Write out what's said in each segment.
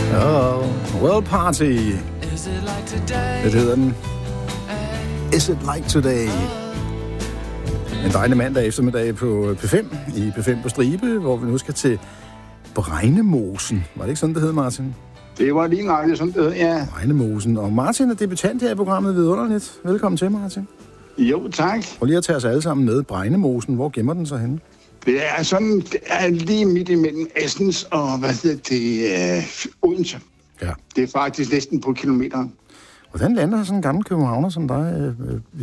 Well Party. Det hedder den. Is it like today? En dejlig mandag eftermiddag på P5, i P5 på Stribe, hvor vi nu skal til Bregnemosen. Var det ikke sådan, det hed, Martin? Det var lige nøjagtigt sådan, det hed, ja. Bregnemosen. Og Martin er debutant her i programmet Vidunderligt. Velkommen til, Martin. Jo, tak. Prøv lige at tage os alle sammen med. Bregnemosen, hvor gemmer den sig henne? Det er lige midt imellem Assens og, Odense. Ja. Det er faktisk næsten på kilometeren. Hvordan lander sådan en gammel københavner som dig?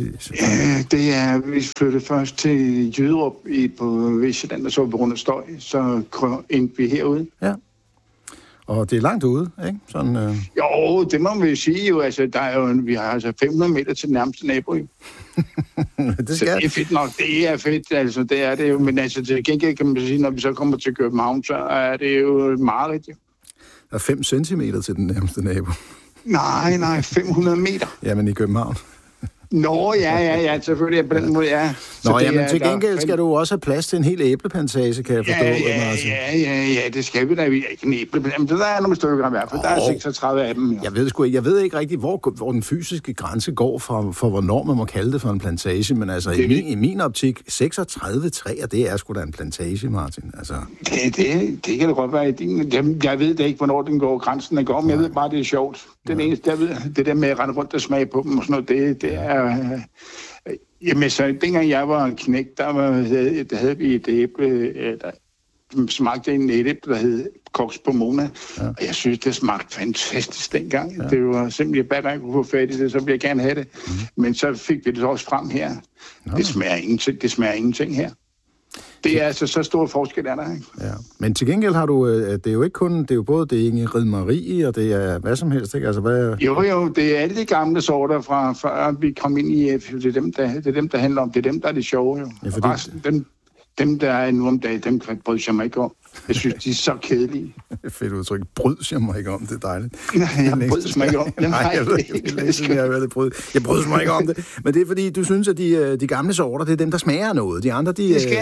Vi flyttede først til Jyderup på Vestjylland, og så på grund af støj, så endte vi herude. Ja. Og det er langt ude, ikke? Sådan, Jo, det må vi sige jo. Altså, vi har altså 500 meter til den nærmeste nabo. det skal. Så det er fedt nok. Det er fedt, altså det er det jo. Men altså til gengæld kan man sige, når vi så kommer til København, så er det jo meget rigtigt. Der er 5 centimeter til den nærmeste nabo. Nej, 500 meter. Jamen i København. Nå, ja, selvfølgelig på den måde, ja. Nå, jamen til gengæld skal du også have plads til en hel æbleplantage, kan jeg forstå. Ja, det skal vi da. Ikke en æbleplantage, men der er nogle stykker i hvert fald. Der er 36 af dem. Ja. Jeg ved ikke rigtigt, hvor den fysiske grænse går for hvornår man må kalde det for en plantage, men altså i min optik, 36 træer, det er sgu da en plantage, Martin. Altså. Det kan det godt være. Jeg ved da ikke, hvornår den går, grænsen den går, men jeg ved bare, det er sjovt. Den eneste, jeg ved, det der med at rende rundt og smage på dem og sådan noget, det er... Jamen, så dengang jeg var en knægt, der havde vi et æble, der smagte en æble, der hed Koks Pomona, og jeg synes, det smagte fantastisk dengang. Ja. Det var simpelthen bare, at jeg kunne få fat i det, så ville jeg gerne have det. Men så fik vi det også frem her. Det smager ingenting her. Det er altså så stor forskel, er der, ikke? Ja. Men til gengæld har du, det er jo ikke kun, det er jo både det Inge Ridmeri, og det er hvad som helst, ikke? Altså, hvad... Jo, det er alle de gamle sorter fra før vi kom ind i det er dem, der handler om, det er dem, der er det sjove, jo. Ja, fordi... Resten, dem, der er nu om dagen, dem bryder jeg mig ikke om. Jeg synes, de er så kedelige. Fedt udtryk. Bryder jeg mig ikke om, det er dejligt. Nej, jeg bryder mig ikke om det. Nej, jeg ved ikke. Jeg bryder mig ikke om det. Men det er fordi, du synes, at de gamle sorter, det er dem, der smager noget. De andre,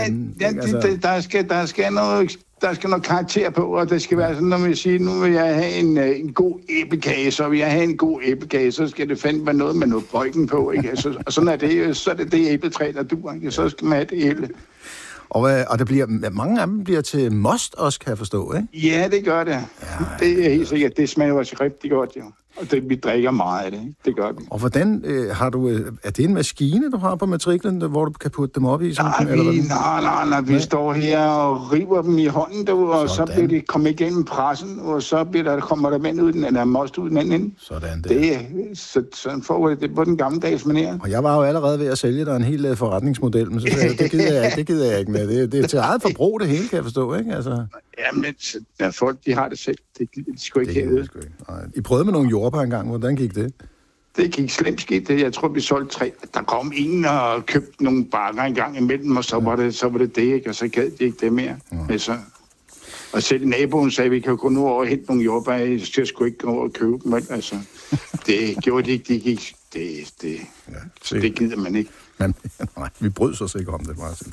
der skal noget karakter på, og det skal være sådan, når man siger, nu vil jeg have en god æblekage, så vil jeg have en god æblekage, så skal det fandme være noget med noget bøjken på, ikke? Og sådan er det, så er det æbletræ, der duer, ikke? Så skal man have det æble. Og der bliver, mange af dem bliver til most også, kan jeg forstå, ikke? Ja, det gør det. Ja. Det er helt sikkert. Det smager også rigtig godt, jo. Og vi drikker meget af det, ikke? Det gør vi. Og hvordan har du... er det en maskine, du har på matriklen, hvor du kan putte dem op i? Nej. Vi står her og river dem i hånden, og så bliver de kommet igennem pressen, og så kommer der vand ud den, eller most ud den anden. Sådan der. Sådan får det på den gammeldags manér. Og jeg var jo allerede ved at sælge dig en hel forretningsmodel, men så sagde jeg, det gider jeg ikke med. Det er til eget forbrug, det hele, kan jeg forstå, ikke? Altså... Jamen, folk, de har det selv. Det skal ikke have. I prøvede med nogle jordbær engang. Hvordan gik det? Det gik slemt skidt. Jeg tror, vi solgte 3. Der kom en og købte nogle bakker en gang imellem, og så var det ikke, og så gad de ikke det mere. Altså, og selv naboen sagde, at vi kan gå nu over og hente nogle jordbær, så jeg skulle ikke gå over og købe dem. Altså, det gjorde de ikke. Det gider man ikke. Men nej, vi brød så sikkert om det, Martin.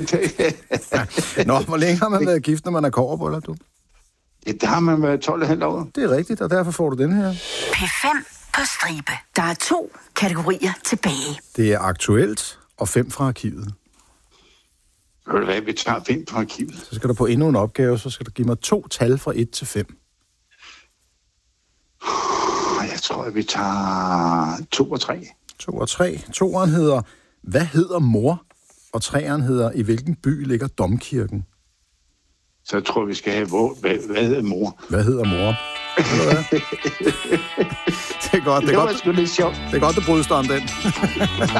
Nå, hvor længe har man været gift, når man er kobberboller, du? Ja, der har man været 12,5 år. Det er rigtigt, og derfor får du den her. P5 på stribe. Der er 2 kategorier tilbage. Det er aktuelt og 5 fra arkivet. Ved du hvad, vi tager 5 fra arkivet. Så skal du på endnu en opgave, så skal du give mig 2 tal fra 1 til 5. Jeg tror, at vi tager 2 og 3. 2 og 3. 2'eren hedder, hvad hedder mor? Og 3'eren hedder, i hvilken by ligger domkirken? Så jeg tror, vi skal have, hvad hedder mor? Hvad hedder mor? Det er godt, det er godt, du bryder om den.